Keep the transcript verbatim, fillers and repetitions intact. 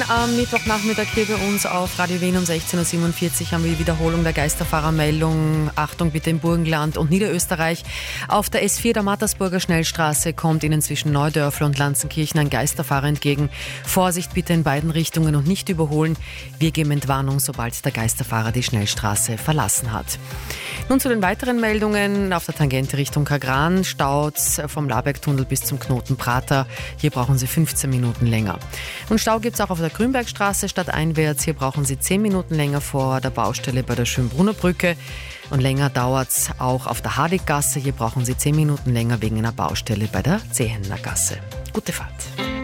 am Mittwochnachmittag hier bei uns auf Radio Wien um sechzehn Uhr siebenundvierzig haben wir die Wiederholung der Geisterfahrermeldung. Achtung bitte im Burgenland und Niederösterreich. Auf der S vier der Mattersburger Schnellstraße kommt Ihnen zwischen Neudörfl und Lanzenkirchen ein Geisterfahrer entgegen. Vorsicht bitte in beiden Richtungen und nicht überholen. Wir geben Entwarnung, sobald der Geisterfahrer die Schnellstraße verlassen hat. Nun zu den weiteren Meldungen. Auf der Tangente Richtung Kagran staut vom Labergtunnel bis zum Knoten Prater. Hier brauchen Sie fünfzehn Minuten länger. Und Stau gibt es auch auf der Grünbergstraße stadteinwärts. Hier brauchen Sie zehn Minuten länger vor der Baustelle bei der Schönbrunner Brücke. Und länger dauert es auch auf der Hardiggasse. Hier brauchen Sie zehn Minuten länger wegen einer Baustelle bei der Zehenner Gasse. Gute Fahrt.